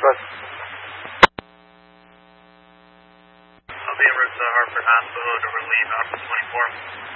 Northwest. I'll be en route to Hartford Hospital to relieve Alpha 24.